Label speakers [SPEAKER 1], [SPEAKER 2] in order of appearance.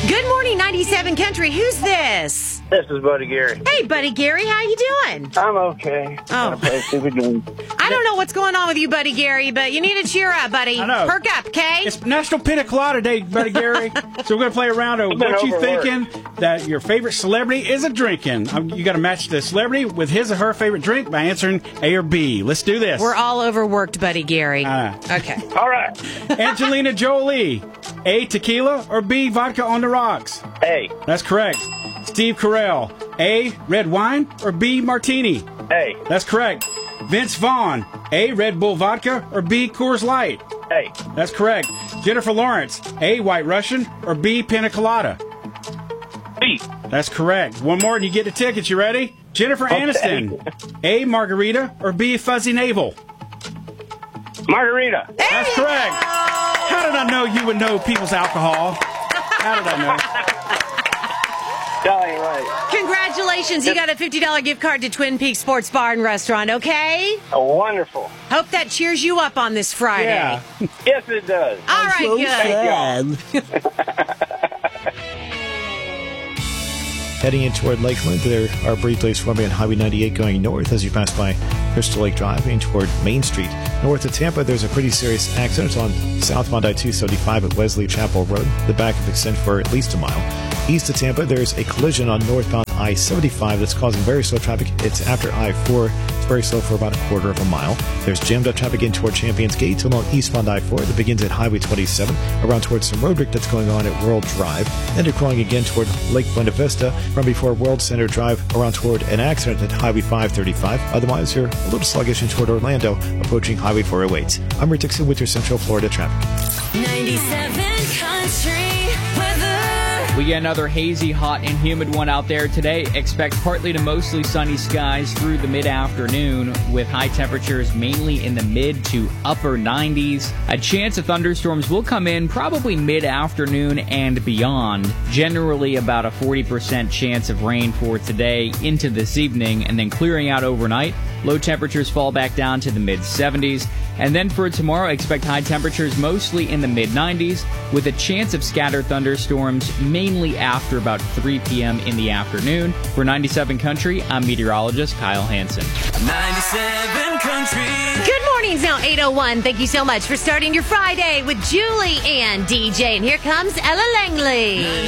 [SPEAKER 1] Good morning, 97 Country. Who's this?
[SPEAKER 2] This is Buddy Gary.
[SPEAKER 1] Hey, Buddy Gary, how you doing?
[SPEAKER 2] I'm okay.
[SPEAKER 1] Oh.
[SPEAKER 2] Play a stupid game.
[SPEAKER 1] I don't know what's going on with you, Buddy Gary, but you need to cheer up, buddy.
[SPEAKER 3] I know.
[SPEAKER 1] Perk up, okay?
[SPEAKER 3] It's National Pina Colada Day, Buddy Gary. So we're going to play a round of what you thinking that your favorite celebrity is a drinking. You got to match the celebrity with his or her favorite drink by answering A or B. Let's do this.
[SPEAKER 1] We're all overworked, Buddy Gary. Okay.
[SPEAKER 2] All right.
[SPEAKER 3] Angelina Jolie. A, tequila, or B, vodka on the rocks?
[SPEAKER 2] Hey.
[SPEAKER 3] That's correct. Steve Carell. A, red wine, or B, martini?
[SPEAKER 2] Hey.
[SPEAKER 3] That's correct. Vince Vaughn. A, Red Bull vodka, or B, Coors Light?
[SPEAKER 2] Hey.
[SPEAKER 3] That's correct. Jennifer Lawrence. A, White Russian, or B, Pina Colada?
[SPEAKER 2] B.
[SPEAKER 3] That's correct. One more and you get the tickets. You ready? Jennifer Aniston. A, margarita, or B, fuzzy navel?
[SPEAKER 2] Margarita.
[SPEAKER 3] That's correct. How did I know you would know people's alcohol? How did I know?
[SPEAKER 2] That ain't right.
[SPEAKER 1] Congratulations. You got a $50 gift card to Twin Peaks Sports Bar and Restaurant, okay?
[SPEAKER 2] Oh, wonderful.
[SPEAKER 1] Hope that cheers you up on this Friday.
[SPEAKER 3] Yeah.
[SPEAKER 2] Yes, it does.
[SPEAKER 1] All right, good.
[SPEAKER 2] Thank y'all.
[SPEAKER 4] Heading in toward Lakeland, there are brief delays forming on Highway 98 going north as you pass by Crystal Lake Drive in toward Main Street. North of Tampa, there's a pretty serious accident on southbound I-275 at Wesley Chapel Road. The backup extends for at least a mile. East of Tampa, there's a collision on northbound I-75 that's causing very slow traffic. It's after I-4. It's very slow for about a quarter of a mile. There's jammed up traffic in toward Champions Gate along eastbound I-4 that begins at Highway 27, around towards some road work that's going on at World Drive. Then you're crawling again toward Lake Buena Vista from before World Center Drive around toward an accident at Highway 535. Otherwise, you're a little sluggish in toward Orlando, approaching Highway 408. I'm Rick Dixon with your Central Florida traffic.
[SPEAKER 5] 97 Country weather.
[SPEAKER 6] We get another hazy, hot, and humid one out there today. Expect partly to mostly sunny skies through the mid-afternoon with high temperatures mainly in the mid to upper 90s. A chance of thunderstorms will come in probably mid-afternoon and beyond. Generally about a 40% chance of rain for today into this evening and then clearing out overnight. Low temperatures fall back down to the mid-70s. And then for tomorrow, expect high temperatures mostly in the mid-90s with a chance of scattered thunderstorms mainly after about 3 p.m. in the afternoon. For 97 Country, I'm meteorologist Kyle Hansen.
[SPEAKER 5] 97 Country.
[SPEAKER 1] Good morning. It's now 8:01. Thank you so much for starting your Friday with Julie and DJ. And here comes Ella Langley.